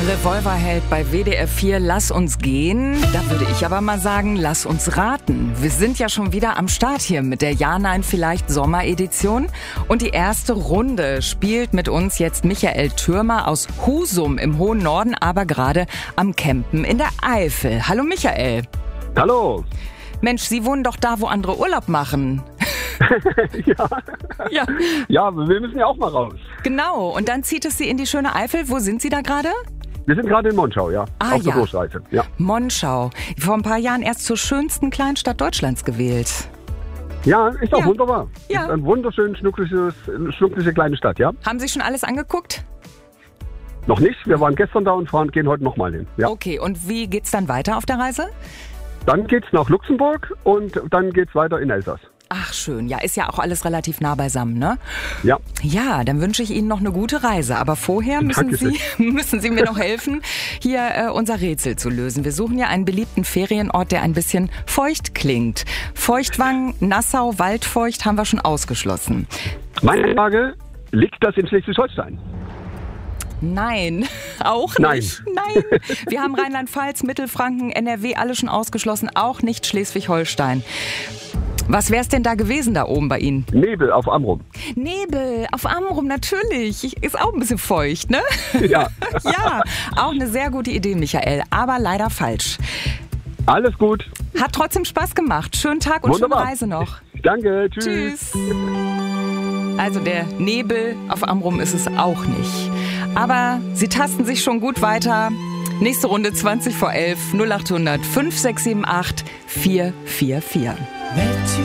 Revolverheld bei WDR 4, lass uns gehen. Da würde ich aber mal sagen, lass uns raten. Wir sind ja schon wieder am Start hier mit der Ja-Nein-Vielleicht-Sommeredition. Und die erste Runde spielt mit uns jetzt Michael Thürmer aus Husum im hohen Norden, aber gerade am Campen in der Eifel. Hallo Michael. Hallo. Mensch, Sie wohnen doch da, wo andere Urlaub machen. Ja, wir müssen ja auch mal raus. Genau, und dann zieht es Sie in die schöne Eifel. Wo sind Sie da gerade? Wir sind gerade in Monschau, ja. Auf der Durchreise. Ja. Monschau. Vor ein paar Jahren erst zur schönsten Kleinstadt Deutschlands gewählt. Ja, ist auch wunderbar. Ja. Ist eine wunderschön schnucklige kleine Stadt, ja. Haben Sie schon alles angeguckt? Noch nicht. Wir waren gestern da und gehen heute nochmal hin. Ja. Okay, und wie geht's dann weiter auf der Reise? Dann geht's nach Luxemburg und dann geht's weiter in Elsass. Ach schön, ja, ist ja auch alles relativ nah beisammen, ne? Ja. Ja, dann wünsche ich Ihnen noch eine gute Reise. Aber vorher müssen Sie mir noch helfen, hier unser Rätsel zu lösen. Wir suchen ja einen beliebten Ferienort, der ein bisschen feucht klingt. Feuchtwangen, Nassau, Waldfeucht haben wir schon ausgeschlossen. Meine Frage, liegt das in Schleswig-Holstein? Nein, auch nicht. Nein. Wir haben Rheinland-Pfalz, Mittelfranken, NRW, alle schon ausgeschlossen, auch nicht Schleswig-Holstein. Was wär's denn da gewesen da oben bei Ihnen? Nebel auf Amrum. Nebel auf Amrum, natürlich. Ist auch ein bisschen feucht, ne? Ja. Ja, auch eine sehr gute Idee, Michael, aber leider falsch. Alles gut. Hat trotzdem Spaß gemacht. Schönen Tag und Wunderbar. schöne Reise noch. Danke, tschüss. Tschüss. Also der Nebel auf Amrum ist es auch nicht. Aber Sie tasten sich schon gut weiter. Nächste Runde 20 vor 11, 0800 5678 444.